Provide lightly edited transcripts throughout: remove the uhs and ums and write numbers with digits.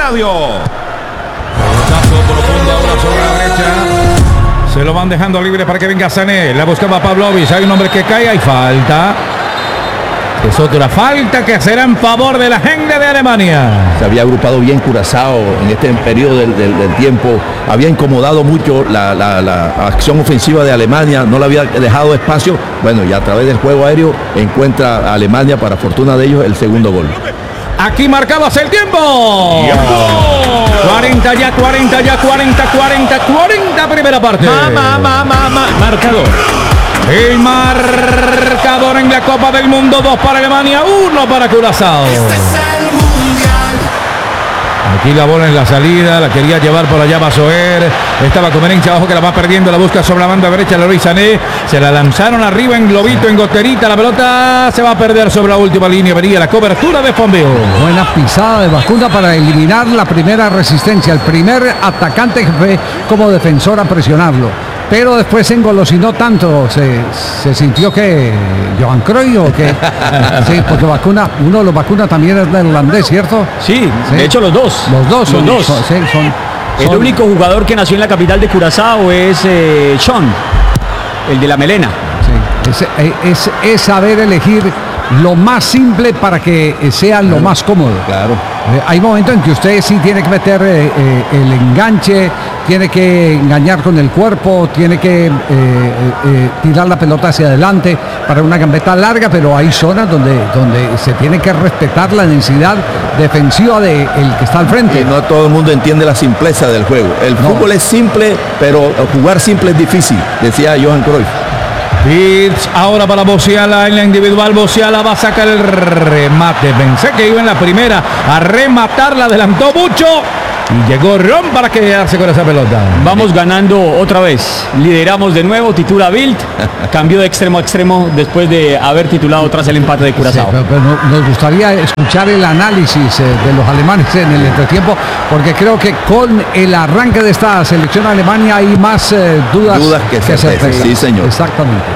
estadio. Pelotazo profundo ahora sobre la derecha. Se lo van dejando libre para que venga Sané. La buscaba Pavlovic. Hay un hombre que cae. Hay falta. Es otra falta que será en favor de la gente de Alemania. Se había agrupado bien Curazao en este periodo del tiempo. Había incomodado mucho la acción ofensiva de Alemania. No le había dejado espacio. Bueno, y a través del juego aéreo encuentra a Alemania, para fortuna de ellos, el segundo gol. Aquí marcabas el tiempo. 40 ya, 40 ya, 40 primera parte. Marcador. El marcador en la Copa del Mundo: 2 para Alemania, 1 para Curazao. Aquí la bola en la salida, la quería llevar por allá Basoer. Estaba Comenencia abajo, que la va perdiendo, la busca sobre la banda derecha Leroy Sané. Se la lanzaron arriba en globito, en goterita. La pelota se va a perder sobre la última línea. Venía la cobertura de Fonville. Buena pisada de Bacuna para eliminar la primera resistencia. El primer atacante que fue como defensor a presionarlo. Pero después se engolosinó tanto, se sintió que Johan Cruyff o que sí, porque uno de los Bacuna también es neerlandés, ¿cierto? Sí, sí, de hecho los dos. Los dos son. El único jugador que nació en la capital de Curazao es Sean, el de la melena. Sí, es saber elegir lo más simple para que sea lo más cómodo. Claro. Hay momentos en que usted sí tiene que meter el enganche, tiene que engañar con el cuerpo, tiene que tirar la pelota hacia adelante para una gambeta larga, pero hay zonas donde se tiene que respetar la densidad defensiva del que está al frente. Y no todo el mundo entiende la simpleza del juego. El fútbol es simple, pero jugar simple es difícil, decía Johan Cruyff. Pitch ahora para Musiala en la individual. Musiala va a sacar el remate. Pensé que iba en la primera a rematar, la adelantó mucho y llegó Ron para quedarse con esa pelota. Vamos ganando otra vez. Lideramos de nuevo, titula Bildt. Cambió de extremo a extremo después de haber titulado tras el empate de Curazao. Sí, pero nos gustaría escuchar el análisis de los alemanes en el entretiempo, porque creo que con el arranque de esta selección alemana hay más dudas que certezas. Sí, señor. Exactamente.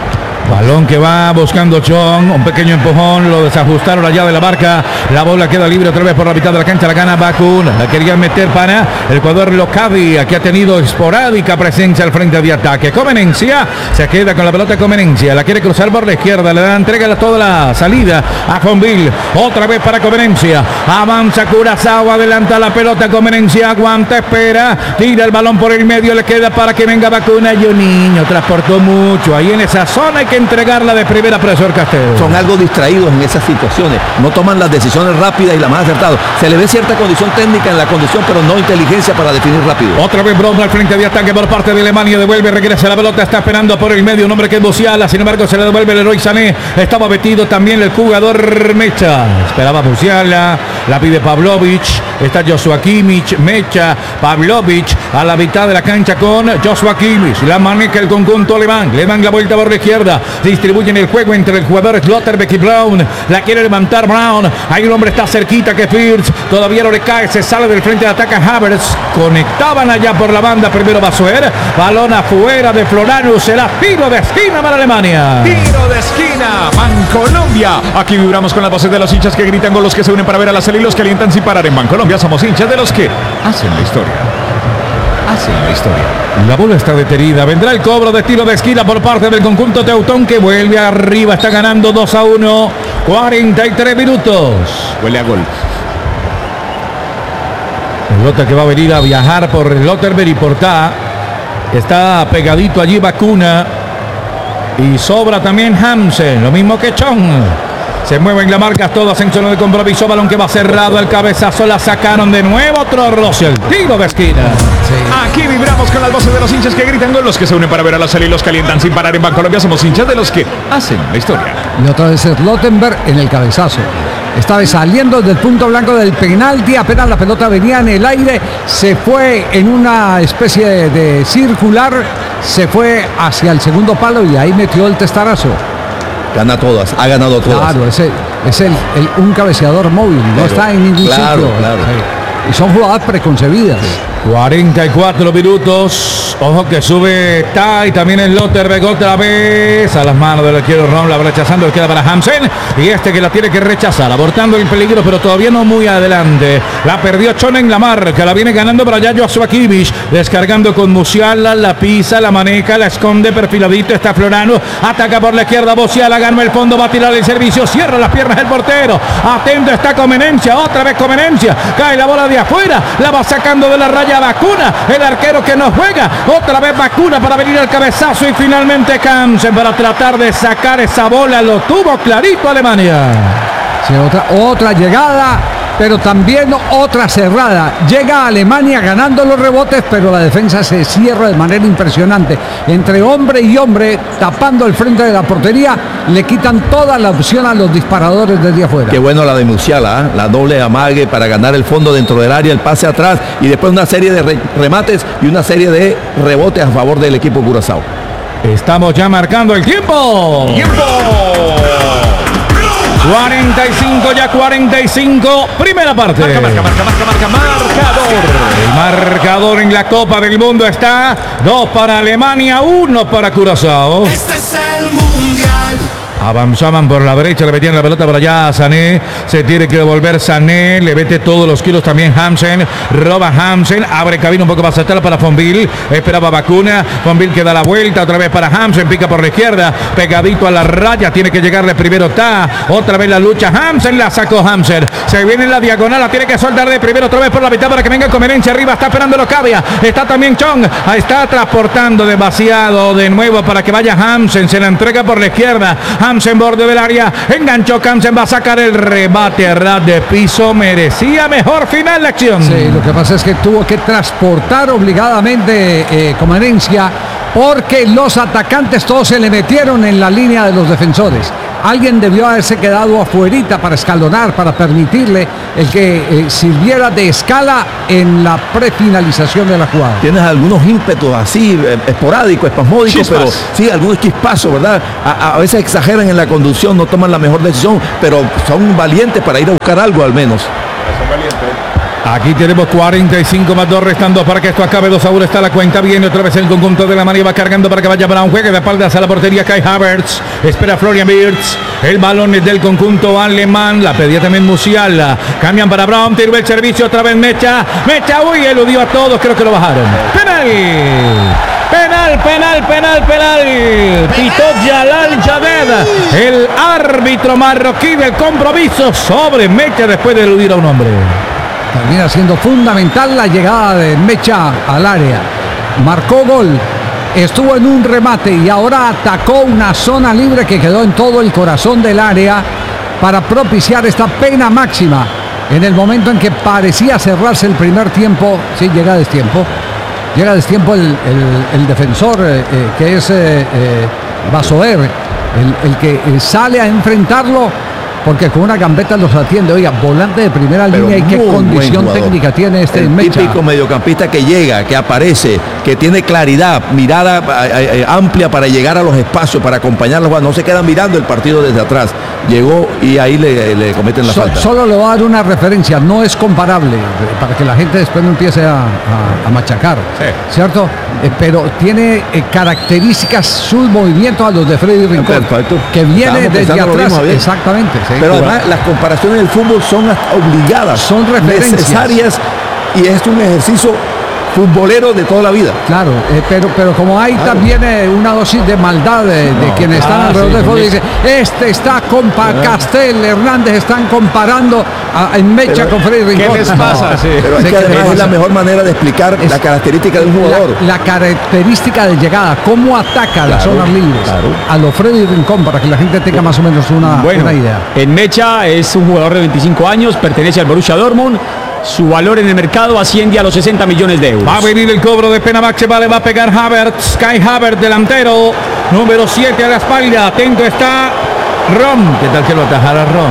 Balón que va buscando Chong, un pequeño empujón, lo desajustaron allá de la marca, la bola queda libre otra vez por la mitad de la cancha, la gana Bacuna, la querían meter para el jugador Locadia, que ha tenido esporádica presencia al frente de ataque. Comenencia se queda con la pelota. Comenencia la quiere cruzar por la izquierda, le da entrega toda la salida a Fonville, otra vez para Comenencia, avanza Curazao, adelanta la pelota, Comenencia aguanta, espera, tira el balón por el medio, le queda para que venga Bacuna. Y un niño transportó mucho ahí en esa zona, hay que entregarla de primera, profesor Castelo. Son algo distraídos en esas situaciones, no toman las decisiones rápidas y las más acertadas. Se le ve cierta condición técnica en la condición, pero no inteligencia para definir rápido. Otra vez Brown al frente de ataque por parte de Alemania, devuelve, regresa la pelota, está esperando por el medio un hombre que es Musiala, sin embargo se le devuelve el Leroy Sané, estaba metido también el jugador Mecha, esperaba Musiala, la pide Pavlovic, está Joshua Kimmich, Mecha, Pavlovic a la mitad de la cancha con Joshua Kimmich, la maneja el conjunto alemán, le dan la vuelta por la izquierda, distribuyen el juego entre el jugador Schlotterbeck y Brown, la quiere levantar Brown, hay un hombre está cerquita que Firth, todavía no le cae, se sale del frente de ataque Havertz, conectaban allá por la banda, primero Basoer, balón afuera de Florano, será tiro de esquina para Alemania. Tiro de esquina, Bancolombia. Aquí vibramos con las voces de los hinchas que gritan, con los que se unen para ver a la serie y los que alientan sin parar. En Bancolombia somos hinchas de los que hacen la historia. La bola está detenida, vendrá el cobro de tiro de esquina por parte del conjunto teutón, que vuelve arriba, está ganando 2-1, 43 minutos. Huele a gol. Pelota que va a venir a viajar por Lotterberg y Portá. Está pegadito allí Bacuna. Y sobra también Hansen, lo mismo que Chong. Se mueven las marcas todas en zona de compromiso. Balón que va cerrado, el cabezazo, la sacaron de nuevo. Otro roce, el tiro de esquina. Sí. Aquí vibramos con las voces de los hinchas que gritan, con los que se unen para ver a la serie y los que alientan sin parar. En Bancolombia somos hinchas de los que hacen la historia. Y otra vez es Lotterberg en el cabezazo. Esta vez saliendo del punto blanco del penalti, apenas la pelota venía en el aire, se fue en una especie de circular, se fue hacia el segundo palo y ahí metió el testarazo. Gana todas, ha ganado todas. Claro, es un cabeceador móvil, no está en ningún sitio. Claro. Sí. Y son jugadas preconcebidas. 44 minutos. Ojo que sube Tai, también el Lotterbeck otra vez a las manos del arquero Ron, la va rechazando, queda para Hansen y este que la tiene que rechazar, abortando el peligro, pero todavía no muy adelante. La perdió Chonen, la marca, la viene ganando para Yayo Azuakivich, descargando con Musiala, la pisa, la maneja, la esconde, perfiladito, está Florano, ataca por la izquierda, Musiala ganó el fondo, va a tirar el servicio, cierra las piernas el portero, atento está Comenencia, otra vez Comenencia, cae la bola de afuera, la va sacando de la raya Vacuna, el arquero que no juega, otra vez Vacuna para venir al cabezazo y finalmente Hansen para tratar de sacar esa bola, lo tuvo clarito Alemania. Sí, otra llegada, pero también otra cerrada. Llega Alemania ganando los rebotes, pero la defensa se cierra de manera impresionante. Entre hombre y hombre, tapando el frente de la portería, le quitan toda la opción a los disparadores desde afuera. Qué bueno la de Musiala, la doble amague para ganar el fondo dentro del área, el pase atrás y después una serie de remates y una serie de rebotes a favor del equipo Curazao. Estamos ya marcando el tiempo. 45, ya 45, primera parte. Marcador. El marcador en la Copa del Mundo está 2 para Alemania, 1 para Curazao. Este es el Mundial. Avanzaban por la derecha, le metían la pelota para allá a Sané, se tiene que devolver Sané, le mete todos los kilos también Hansen, roba Hansen, abre cabina un poco más atrás para Fonville, esperaba Vacuna, Fonville que da la vuelta otra vez para Hansen, pica por la izquierda, pegadito a la raya, tiene que llegarle primero otra vez la lucha, Hansen la sacó Hansen, se viene en la diagonal, la tiene que soltar de primero otra vez por la mitad para que venga Comenencia arriba, está esperando Locavia, está también Chong, está transportando demasiado de nuevo para que vaya Hansen, se la entrega por la izquierda, Hansen borde del área, enganchó Hansen, va a sacar el rebate a ras de piso, merecía mejor final la acción. Sí, lo que pasa es que tuvo que transportar obligadamente Comenencia porque los atacantes todos se le metieron en la línea de los defensores. Alguien debió haberse quedado afuerita para escalonar, para permitirle el que sirviera de escala en la prefinalización de la jugada. Tienes algunos ímpetus así, esporádicos, espasmódicos, pero sí, algunos chispazos, ¿verdad? A veces exageran en la conducción, no toman la mejor decisión, pero son valientes para ir a buscar algo al menos. Aquí tenemos 45 más 2 restando para que esto acabe. 2-1 está la cuenta. Viene otra vez el conjunto de Alemania. Va cargando para que vaya para un juegue de espaldas a la portería. Kai Havertz. Espera Florian Wirtz. El balón es del conjunto alemán. La pedía también Musiala. Cambian para Brown. Tiró el servicio otra vez Mecha. Uy, eludió a todos. Creo que lo bajaron. Penal. Pitó Jalal Javed, el árbitro marroquí del compromiso sobre Mecha después de eludir a un hombre. Termina siendo fundamental la llegada de Mecha al área. Marcó gol, estuvo en un remate y ahora atacó una zona libre que quedó en todo el corazón del área para propiciar esta pena máxima. En el momento en que parecía cerrarse el primer tiempo, sí, llega a destiempo. Llega a destiempo el defensor que es Basoer, el que sale a enfrentarlo. Porque con una gambeta los atiende. Oiga, volante de primera línea y qué condición técnica tiene este Mecha. Típico mediocampista que llega, que aparece, que tiene claridad, mirada amplia para llegar a los espacios, para acompañar los jugadores. No se quedan mirando el partido desde atrás. Llegó y ahí le cometen la falta. Solo le voy a dar una referencia, no es comparable, para que la gente después no empiece a machacar, sí. ¿Cierto? Pero tiene características, sus movimientos a los de Freddy Rincón. Perfecto. Que viene desde atrás. Exactamente. Sí. Pero además las comparaciones del fútbol son obligadas, son referencias necesarias y es un ejercicio futbolero de toda la vida. Claro, pero como hay también una dosis de maldad de quienes están alrededor del fútbol, dice, este está con Castel, Hernández, están comparando en Mecha con Freddy Rincón. ¿Qué les pasa? No. Sí. Pero es que además es la mejor manera de explicar la característica de un jugador. La característica de llegada, cómo ataca las zonas libres a lo Freddy Rincón, para que la gente tenga más o menos una idea. En Mecha es un jugador de 25 años, pertenece al Borussia Dortmund. Su valor en el mercado asciende a los 60 millones de euros. Va a venir el cobro de pena máxima, le va a pegar Havertz, Kai Havertz, delantero, número 7 a la espalda. Atento está Rom. ¿Qué tal que lo atajara Rom?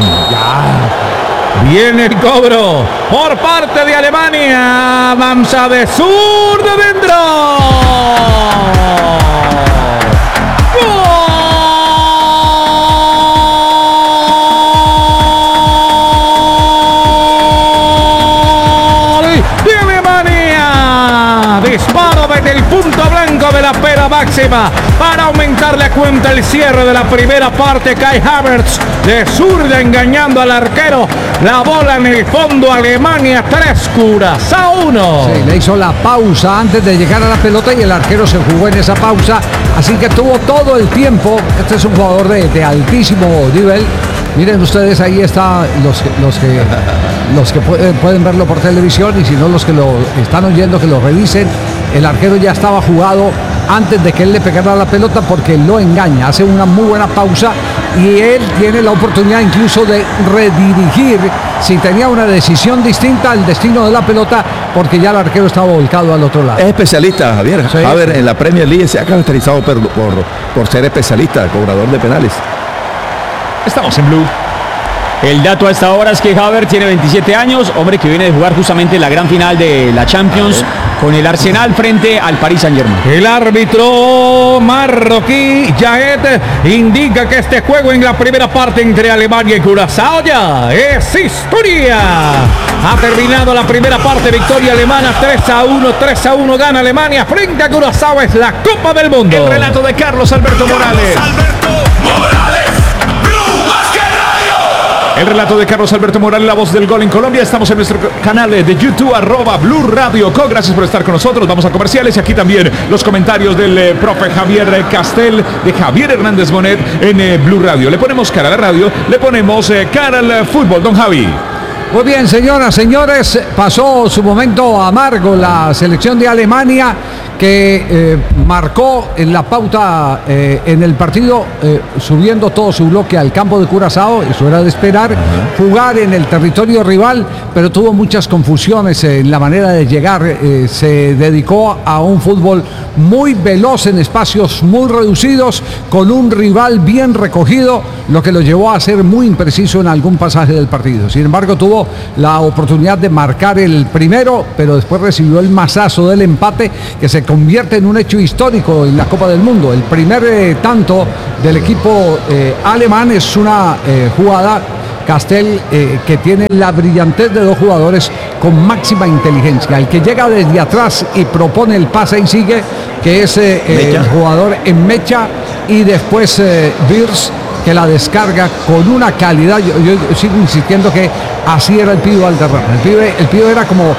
Ya. Viene el cobro por parte de Alemania. Avanza de sur de dentro. en el punto blanco de la pera máxima para aumentar la cuenta. El cierre de la primera parte. Kai Havertz de zurda engañando al arquero. La bola en el fondo. Alemania 3, Curazao 1. Sí, le hizo la pausa antes de llegar a la pelota y el arquero se jugó en esa pausa. Así que tuvo todo el tiempo. Este es un jugador de altísimo nivel. Miren ustedes, ahí está los que pueden verlo por televisión, y si no, los que lo están oyendo, que lo revisen. El arquero ya estaba jugado antes de que él le pegara la pelota, porque lo engaña, hace una muy buena pausa y él tiene la oportunidad incluso de redirigir, si tenía una decisión distinta, al destino de la pelota, porque ya el arquero estaba volcado al otro lado. Es especialista, Javier. Sí. Javier en la Premier League se ha caracterizado por ser especialista, cobrador de penales. Estamos en Blue. El dato a esta hora es que Havertz tiene 27 años, hombre que viene de jugar justamente la gran final de la Champions con el Arsenal frente al Paris Saint-Germain. El árbitro marroquí Jaed indica que este juego en la primera parte entre Alemania y Curazao ya es historia. Ha terminado la primera parte, victoria alemana 3-1, 3-1 gana Alemania frente a Curazao, es la Copa del Mundo. El relato de Carlos Alberto Morales. El relato de Carlos Alberto Morales, la voz del gol en Colombia. Estamos en nuestro canal de YouTube, @Blue Radio Co. Gracias por estar con nosotros. Vamos a comerciales y aquí también los comentarios del profe Javier Castel, de Javier Hernández Bonet en Blue Radio. Le ponemos cara a la radio, le ponemos cara al fútbol, don Javi. Muy bien, señoras, señores, pasó su momento amargo la selección de Alemania, que marcó en la pauta en el partido, subiendo todo su bloque al campo de Curazao. Eso era de esperar, jugar en el territorio rival, pero tuvo muchas confusiones en la manera de llegar. Se dedicó a un fútbol muy veloz en espacios muy reducidos, con un rival bien recogido, lo que lo llevó a ser muy impreciso en algún pasaje del partido. Sin embargo, tuvo la oportunidad de marcar el primero, pero después recibió el mazazo del empate, que se convierte en un hecho histórico en la Copa del Mundo. El primer tanto del equipo alemán es una jugada, Castel, que tiene la brillantez de dos jugadores con máxima inteligencia. El que llega desde atrás y propone el pase y sigue, que es el jugador en mecha, y después Wirtz, que la descarga con una calidad. Yo sigo insistiendo que así era el Pío Valderrama. El Pío era como,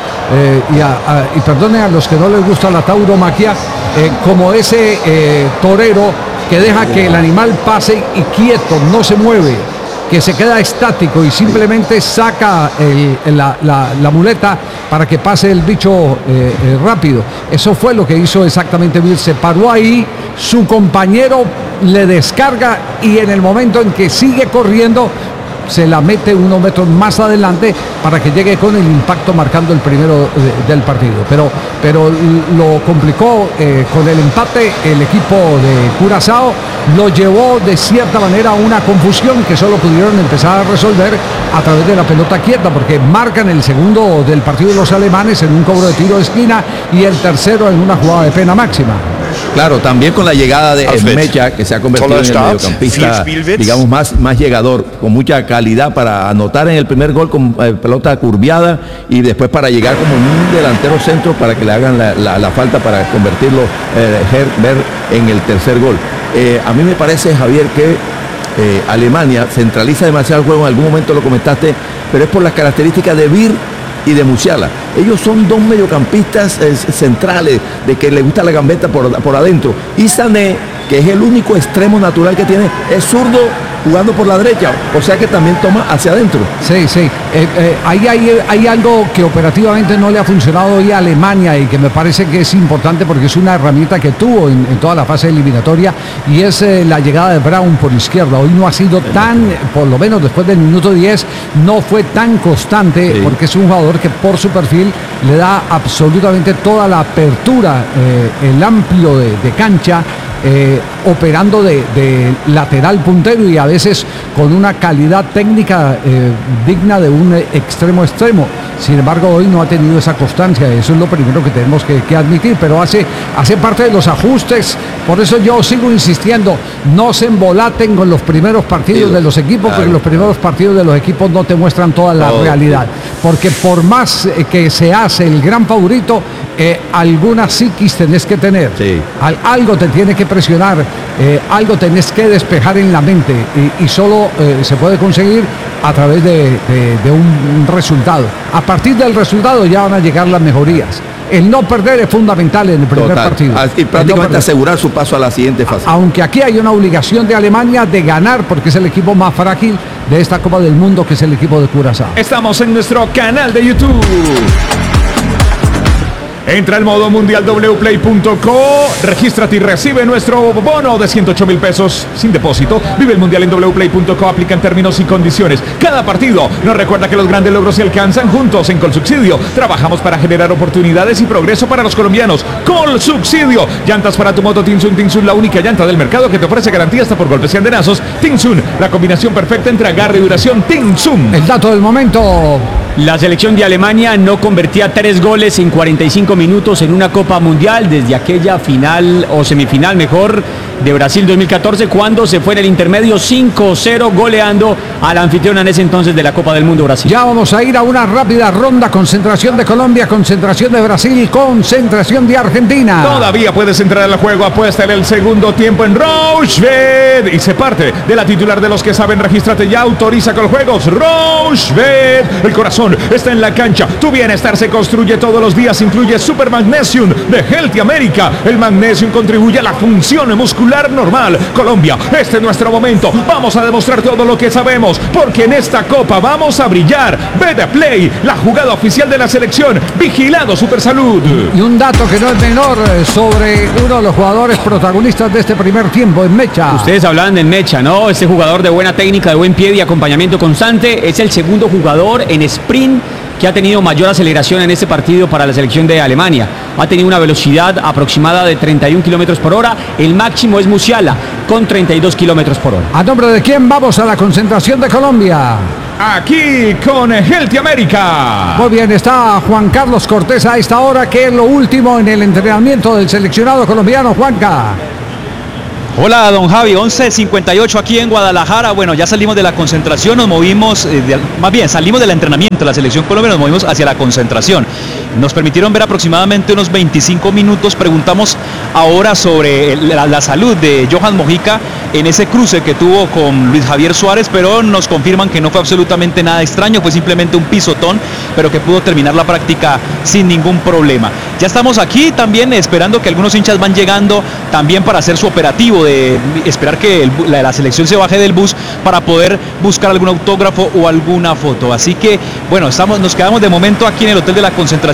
y perdonen a los que no les gusta la tauromaquia, como ese torero que deja que el animal pase y quieto, no se mueve, que se queda estático y simplemente saca la muleta para que pase el bicho rápido. Eso fue lo que hizo exactamente Bill. Se paró ahí, su compañero le descarga y en el momento en que sigue corriendo, se la mete unos metros más adelante para que llegue con el impacto marcando el primero del partido. Pero lo complicó con el empate el equipo de Curazao, lo llevó de cierta manera a una confusión que solo pudieron empezar a resolver a través de la pelota quieta, porque marcan el segundo del partido de los alemanes en un cobro de tiro de esquina y el tercero en una jugada de pena máxima. Claro, también con la llegada de Mecha, que se ha convertido en el mediocampista, digamos, más llegador, con mucha calidad para anotar en el primer gol con pelota curviada y después para llegar como un delantero centro para que le hagan la falta para convertirlo Herbert en el tercer gol. A mí me parece, Javier, que Alemania centraliza demasiado el juego. En algún momento lo comentaste, pero es por las características de Wirtz y de Musiala. Ellos son dos mediocampistas centrales, de que le gusta la gambeta por adentro. Y Sané, que es el único extremo natural que tiene, es zurdo jugando por la derecha, o sea que también toma hacia adentro. Sí. Ahí hay algo que operativamente no le ha funcionado hoy a Alemania y que me parece que es importante porque es una herramienta que tuvo en toda la fase eliminatoria, y es la llegada de Braun por izquierda. Hoy no ha sido tan, por lo menos después del minuto 10, no fue tan constante, porque es un jugador que por su perfil le da absolutamente toda la apertura, el amplio de cancha, operando de lateral puntero y a veces con una calidad técnica digna de un extremo. Sin embargo, hoy no ha tenido esa constancia. Eso es lo primero que tenemos que admitir, pero hace parte de los ajustes. Por eso yo sigo insistiendo, no se embolaten con los primeros partidos de los equipos, porque los primeros partidos de los equipos no te muestran toda la realidad, porque por más que se hace el gran favorito, alguna psiquis tenés que tener. Sí. Algo te tiene que presionar, algo tenés que despejar en la mente y solo se puede conseguir a través de un resultado. A partir del resultado ya van a llegar las mejorías. El no perder es fundamental en el primer partido. Y prácticamente no asegurar su paso a la siguiente fase. Aunque aquí hay una obligación de Alemania de ganar porque es el equipo más frágil de esta Copa del Mundo, que es el equipo de Curazao. Estamos en nuestro canal de YouTube. Entra al modo mundial wplay.co, regístrate y recibe nuestro bono de 108,000 pesos sin depósito. Vive el mundial en wplay.co, aplican términos y condiciones. Cada partido nos recuerda que los grandes logros se alcanzan juntos. En Colsubsidio trabajamos para generar oportunidades y progreso para los colombianos. Colsubsidio, llantas para tu moto Tinsun. Tinsun, la única llanta del mercado que te ofrece garantía hasta por golpes y andenazos. Tinsun, la combinación perfecta entre agarre y duración. Tinsun. El dato del momento. La selección de Alemania no convertía 3 goles en 45 minutos en una Copa Mundial desde aquella final o semifinal mejor de Brasil 2014, cuando se fue en el intermedio 5-0 goleando al anfitrión en ese entonces de la Copa del Mundo, Brasil. Ya vamos a ir a una rápida ronda. Concentración de Colombia, concentración de Brasil, concentración de Argentina. Todavía puedes entrar al juego, apuesta en el segundo tiempo en Rochebet y se parte de la titular de los que saben. Regístrate ya, autoriza con juegos. Rochebet, el corazón está en la cancha, tu bienestar se construye todos los días. Incluye Super Magnesium de Healthy America. El magnesium contribuye a la función muscular normal. Colombia, este es nuestro momento, vamos a demostrar todo lo que sabemos, porque en esta Copa vamos a brillar. Betplay, la jugada oficial de la selección, vigilado Supersalud. Y un dato que no es menor sobre uno de los jugadores protagonistas de este primer tiempo, en Mecha. Ustedes hablan de Mecha, ¿no? Este jugador de buena técnica, de buen pie y acompañamiento constante, es el segundo jugador en sprint que ha tenido mayor aceleración en este partido para la selección de Alemania. Ha tenido una velocidad aproximada de 31 kilómetros por hora. El máximo es Musiala, con 32 kilómetros por hora. ¿A nombre de quién vamos a la concentración de Colombia? Aquí con Healthy America. Muy bien, está Juan Carlos Cortés a esta hora, que es lo último en el entrenamiento del seleccionado colombiano. Juanca. Hola, don Javi, 11:58 aquí en Guadalajara. Bueno, ya salimos de la concentración, nos movimos, más bien salimos del entrenamiento de la selección colombiana, nos movimos hacia la concentración. Nos permitieron ver aproximadamente unos 25 minutos. Preguntamos ahora sobre la salud de Johan Mojica en ese cruce que tuvo con Luis Javier Suárez, pero nos confirman que no fue absolutamente nada extraño, fue simplemente un pisotón, pero que pudo terminar la práctica sin ningún problema. Ya estamos aquí también esperando que algunos hinchas van llegando también para hacer su operativo de esperar que la selección se baje del bus para poder buscar algún autógrafo o alguna foto. Así que, bueno, nos quedamos de momento aquí en el Hotel de la Concentración